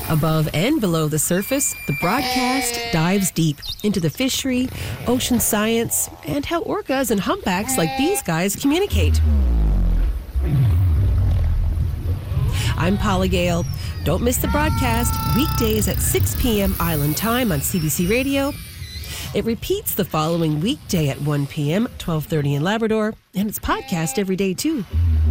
Above and below the surface, the broadcast dives deep into the fishery, ocean science, and how orcas and humpbacks like these guys communicate. I'm Paula Gale. Don't miss the broadcast weekdays at 6 p.m. Island Time on CBC Radio. It repeats the following weekday at 1 p.m., 12:30 in Labrador, and it's podcast every day too.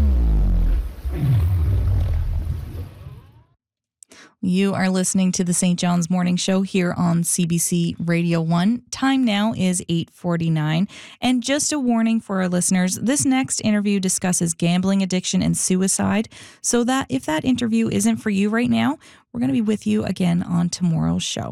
You are listening to the St. John's Morning Show here on CBC Radio 1. Time now is 8:49. And just a warning for our listeners, this next interview discusses gambling addiction and suicide. So that if that interview isn't for you right now, we're going to be with you again on tomorrow's show.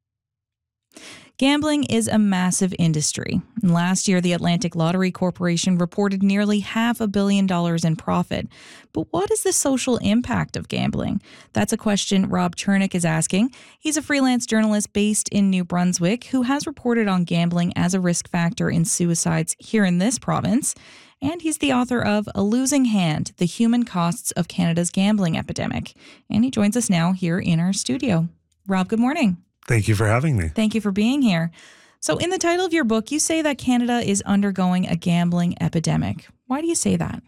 Gambling is a massive industry. Last year, the Atlantic Lottery Corporation reported nearly $500 million in profit. But what is the social impact of gambling? That's a question Rob Chernick is asking. He's a freelance journalist based in New Brunswick who has reported on gambling as a risk factor in suicides here in this province. And he's the author of A Losing Hand, The Human Costs of Canada's Gambling Epidemic. And he joins us now here in our studio. Rob, good morning. Thank you for having me. Thank you for being here. So in the title of your book, you say that Canada is undergoing a gambling epidemic. Why do you say that?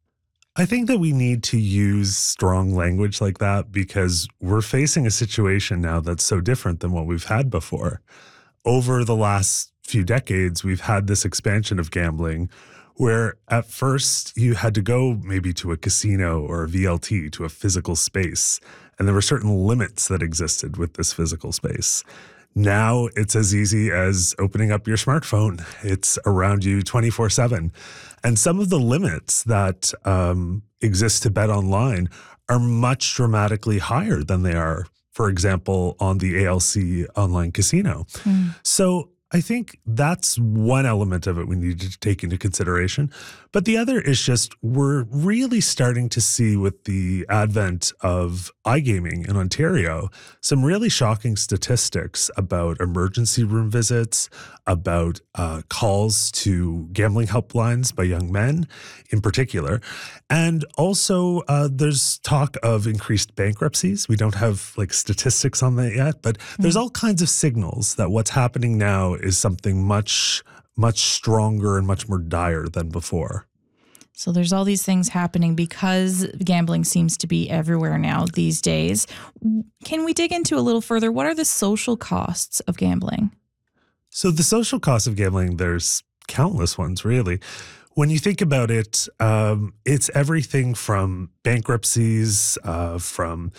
I think that we need to use strong language like that because we're facing a situation now that's so different than what we've had before. Over the last few decades, we've had this expansion of gambling where at first you had to go maybe to a casino or a VLT, to a physical space. And there were certain limits that existed with this physical space. Now it's as easy as opening up your smartphone. It's around you 24/7. And some of the limits that exist to bet online are much dramatically higher than they are, for example, on the ALC online casino. So I think that's one element of it we need to take into consideration. But the other is just we're really starting to see with the advent of iGaming in Ontario some really shocking statistics about emergency room visits, about calls to gambling helplines by young men in particular. And also there's talk of increased bankruptcies. We don't have like statistics on that yet, but there's all kinds of signals that what's happening now is something much stronger and much more dire than before. So there's all these things happening because gambling seems to be everywhere now these days. Can we dig into a little further? What are the social costs of gambling? So the social costs of gambling, there's countless ones, really. When you think about it, it's everything from bankruptcies, from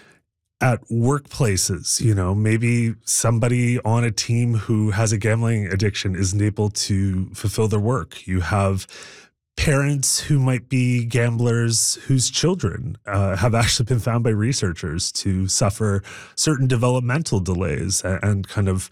at workplaces, you know, maybe somebody on a team who has a gambling addiction isn't able to fulfill their work. You have parents who might be gamblers whose children have actually been found by researchers to suffer certain developmental delays and kind of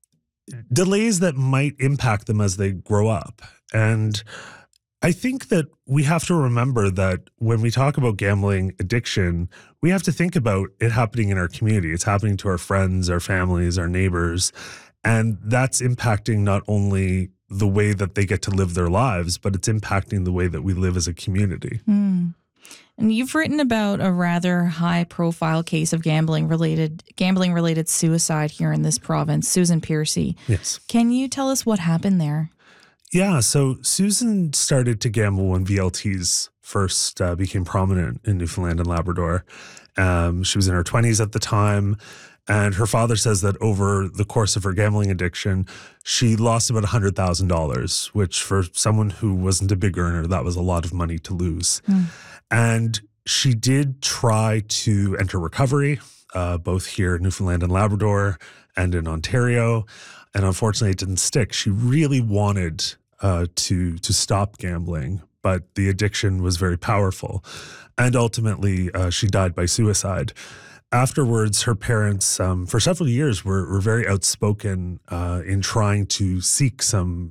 delays that might impact them as they grow up. And I think that we have to remember that when we talk about gambling addiction, we have to think about it happening in our community. It's happening to our friends, our families, our neighbors. And that's impacting not only the way that they get to live their lives, but it's impacting the way that we live as a community. And you've written about a rather high-profile case of gambling-related suicide here in this province, Susan Piercy. Yes. Can you tell us what happened there? Yeah, so Susan started to gamble when VLTs first became prominent in Newfoundland and Labrador. She was in her 20s at the time, and her father says that over the course of her gambling addiction, she lost about $100,000, which for someone who wasn't a big earner, that was a lot of money to lose. And she did try to enter recovery, both here in Newfoundland and Labrador and in Ontario. And unfortunately, it didn't stick. She really wanted to stop gambling, but the addiction was very powerful. And ultimately, she died by suicide. Afterwards, her parents, for several years, were very outspoken in trying to seek some